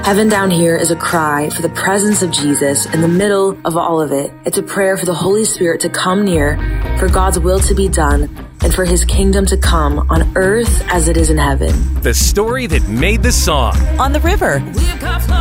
Heaven Down Here is a cry for the presence of Jesus in the middle of all of it. It's a prayer for the Holy Spirit to come near, for God's will to be done, and for his kingdom to come on earth as it is in heaven. The story that made the song. On the river.